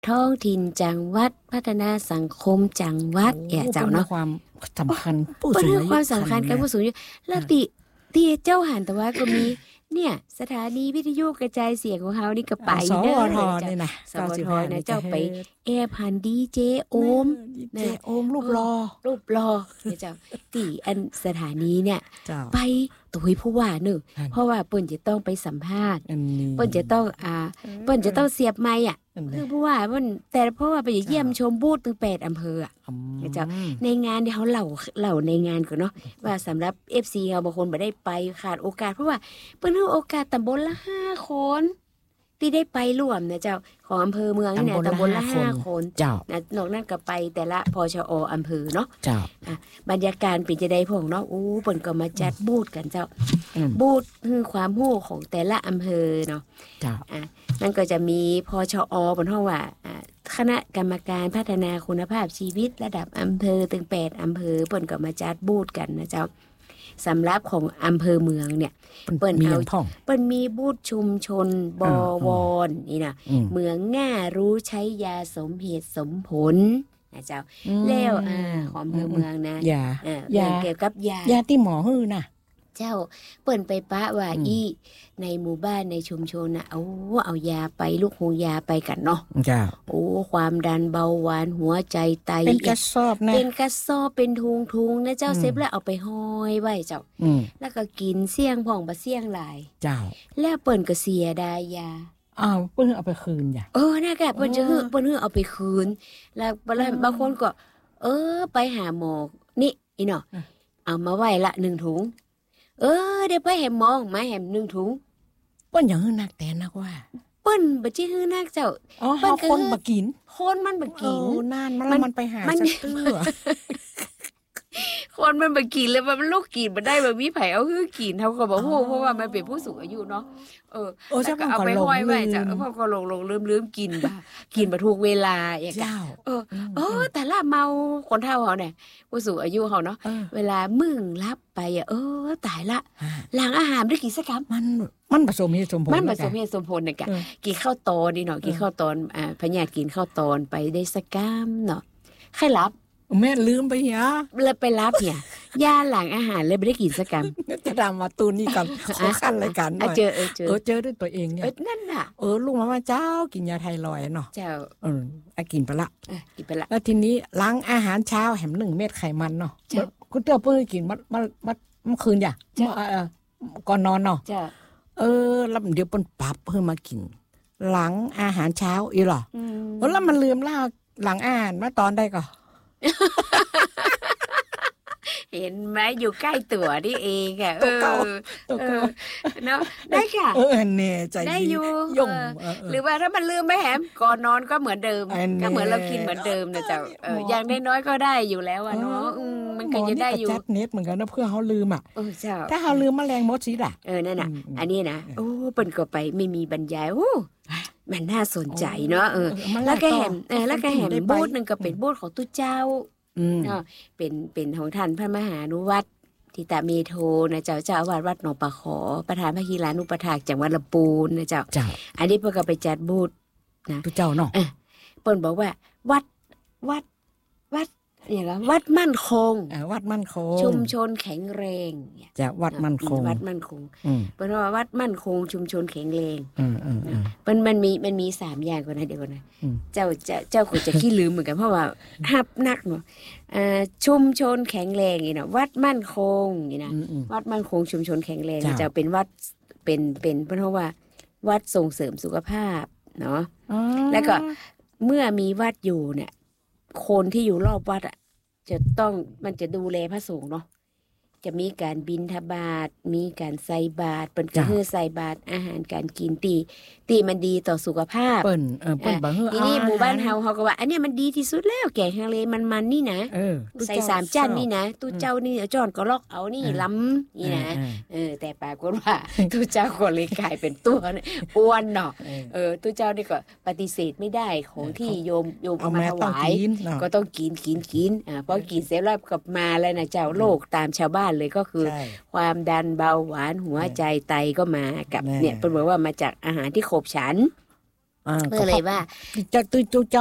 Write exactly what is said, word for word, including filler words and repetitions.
ท้องถิ่นจังหวัดพัฒนาสังคมจังหวัดแอะเจ้าเนาะความสำคัญผู้สูงอายุความสำคัญกับผู้สูงอายุแล้วติที่เจ้าหันแต่ว่าก็มีเนี่ยสถานีวิทยุกระจายเสียงของเฮานี่ก็ไปเด้อสวทนี่นะสวทนะเจ้าไปแอร์ผ่านดีเจโอมดีเจโอมรูปรอรูปรอเจ้าที่อันสถานีเนี่ยไปตุยผู้ว่าเนอะเพราะว่าเปิ้นจะต้องไปสัมภาษณ์เปิ้นจะต้องอ่าเปิ้นจะต้องเสียบไมค์อ่ะคือผู้ว่าเปิ้นแต่เพราะว่าไปเยี่ยมชมบูธถึงแปดอำเภออ่ะเจ้าในงานที่เขาเล่าเล่าในงานก่อนเนาะว่าสำหรับ เอฟ ซี เฮาบางคนบ่ได้ไปขาดโอกาสเพราะว่าเปิ้นให้โอกาสตำบลละห้าคนที่ได้ไปร่วมนะเจ้าของอำเภอเมืองนี่นะตำบลละห้าคนเจ้านะนอกนั้นก็ไปแต่ละพชออำเภอเนาะเจ้าอ่ะบรรยากาศเป็นจะได้พวกเนาะอู้เปิ้นก็มาจัดบูธกันเจ้าบูธคือความรู้ของแต่ละอำเภอเนาะเจ้าอ่ะนั่นก็จะมีพชอเปิ้นเฮาว่าอ่ะคณะกรรมการพัฒนาคุณภาพชีวิตระดับอำเภอถึงแปดอำเภอเปิ้นก็มาจัดบูธกันนะเจ้าสำหรับของอำเภอเมืองเนี่ยเปิ้นเอาเปิ้นมีบูธชุมชนบวรนี่นะเมืองง่ารู้ใช้ยาสมเหตุสมผลนะเจ้าแล้วอ่าของอำเภอเมืองนะยาเอ่อยาเกี่ยวกับยายาที่หมอฮื้อน่ะเจ้าเปิ้นไปปะว่าอีในหมู่บ้านในชุมชนน่ะเอาเอายาไปลูกหูยาไปกันเนาะจ้าโอ้ความดันเบาหวานหัวใจไตเป็นกระสอบนะเป็นกระสอบเป็นทุงๆนะเจ้าเซฟแล้วเอาไปห้อยไว้เจ้าแล้วก็กินเสี่ยงพ่องบ่เสี่ยงหลายเจ้าแล้วเปิ้นก็เสียดายยาอ้าวเปิ้นเอาไปคืนจ้ะเออน่ะก็เปิ้นจะฮื้อเปิ้นฮื้อเอาไปคืนแล้วบางคนก็เออไปหาหมอนี่อีเนาะเอามาไว้ละหนึ่งถุงเออเดี๋ยวไปแหมมองมาแหมหนึ่งถุงเปิ้นอย่างฮื้อนักแต่นักว่าเปิ้นบ่จิฮื้อนักเจ้าเปิ้นคนบ่กินคนมันบ่กินโอ้นานมันมันไปหาซักตื้อคนมันบ่กินแล้วมันลูกกินบ่ได้บ่มีไผเอาฮื้อกินเฮาก็บ่ฮู้เพราะว่ามันเป็นผู้สูงอายุเนาะเออแล้วก็เอาไปห้อยไว้จ้ะเออพอก็ลงๆลืมๆกินบ่กินบ่ถูกเวลาอย่างเงี้ยเออเออแต่ละเมาคนเฒ่าเฮาเนี่ยผู้สูงอายุเฮาเนาะเวลามึงรับไปอ่ะเออตายละหลังอาหารได้กินสักคำมันมันผสมเหตุสมผลมันผสมเหตุสมผลน่ะกะกินข้าวตอนนี่เนาะกินข้าวตอนอ่าพญาติกินข้าวตอนไปได้สักคำเนาะใครรับแม่ลืมไปฮะเลยไปรับเนี่ยยาหลังอาหารเลยไม่ได้กินสักกำจะทำมาตูนี่กันขอขั้นรายการหน่อยเจอเออเจอเออเจอด้วยตัวเองเนี่ยนั่นน่ะเออลูกมาว่าเจ้ากินยาไทรอยด์เนาะเจ้าเอออ่ะกินไปละกินไปละแล้วทีนี้ล้างอาหารเช้าแหมหนึ่งเม็ดไขมันเนาะคุณเต้าเพิ่งกินมัดมัดมัดเมื่อคืนจ้ะก่อนนอนเนาะเออแล้วเดี๋ยวเปิ้นปรับเพิ่มมากินหลังอาหารเช้าอีหรอแล้วมันลืมล่าหลังอาหารมาตอนได้ก็เห็นไหมอยู่ใกล้ตัวนี่เองอ่ะเออเนาะได้ค่ะเออเนี่ยใจได้อยู่ย่งหรือว่าถ้ามันลืมไม่แหมก่อนนอนก็เหมือนเดิมก็เหมือนเรากินเหมือนเดิมนะเจ้าเอออย่างน้อยๆก็ได้อยู่แล้วอ่ะเนาะมันก็จะได้อยู่จัดเน็ตเหมือนกันนะเพื่อเฮาลืมอ่ะเออเจ้าถ้าเฮาลืมแมลงมดสิล่ะเออนั่นน่ะอันนี้นะโอ้เปิ้นก็ไปไม่มีบรรยายโอ้มันน่าสนใจเนาะเออแล้วก็แหมเออแล้วก็แหมบูธนึงก็เป็นบูธของตุ๊เจ้าเนาะเป็นเป็นของท่านพระมหานุวัตรทิตาเมโทนะเจ้าเจ้าอาวาสวัดหนองปะขอประธานพระกีฬานุปถากจังหวัดลำพูนนะเจ้าอันนี้เพิ่นก็ไปจัดบูธนะตุ๊เจ้าเนาะเปิ้นบอกว่าวัดวัดวัดอย่างละวัดมั่นคงวัดมั่นคงชุมชนแข็งแรงจะวัดมั่นคงวัดมั่นคงเปิ้นว่าวัดมั่นคงชุมชนแข็งแรงเปิ้นมันมีมันมีสามอย่างก่อนนะเดี๋ยวก่อนนะเจ้าเจ้าเจ้าคงจะขี้ลืมเหมือนกันเพราะว่าฮับนักเนาะอ่าชุมชนแข็งแรงนี่เนาะวัดมั่นคงนี่นะวัดมั่นคงชุมชนแข็งแรงจะเป็นวัดเป็นเป็นเพราะว่าวัดส่งเสริมสุขภาพเนาะแล้วก็เมื่อมีวัดอยู่เนี่ยคนที่อยู่รอบวัดอ่ะจะต้องมันจะดูแลพระสงฆ์เนาะจะมีการบิณฑบาตมีการใส่บาตรเปิ้นก็คือใส่บาตรอาหารการกินตีตีมันดีต่อสุขภาพเปิ้นเออเปิ้นบ่ฮู้ทีนี้หมู่บ้านเฮาเฮาก็ว่าอันเนี้ยมันดีที่สุดแล้วแกงฮังเลมันๆนี่นะเออใส่สามจานนี่นะตู้เจ้านี่จอนก็ลอกเอานี่ล้ำนี่นะเออแต่ปรากฏว่าตู้เจ้าก็เลยกลายเป็นตัวอ้วนเนาะเออตู้เจ้านี่ก็ปฏิเสธไม่ได้ของที่โยมโยมเอามาถวายก็ต้องกินกินกินอ่าพอกินเสร็จแล้วกลับมาแล้วนะเจ้าโรคตามชาวบ้านเลยก็คือความดันเบาหวานหัวใจไตก็มากับเนี่ยเปิ้นบอกว่ามาจากอาหารที่ขบฉันเพื่อเลยว่าจะตื้อ